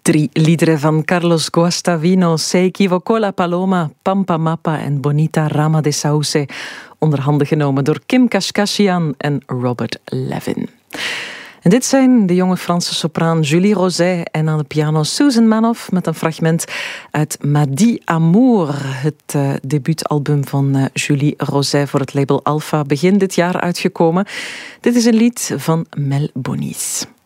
3 liederen van Carlos Guastavino, Se equivocó la paloma, Pampa Mappa en Bonita Rama de Sauce, onder handen genomen door Kim Kashkashian en Robert Levin. En dit zijn de jonge Franse sopraan Julie Rosay en aan de piano Susan Manoff met een fragment uit Madi Amour, het debuutalbum van Julie Rosay voor het label Alpha, begin dit jaar uitgekomen. Dit is een lied van Mel Bonis.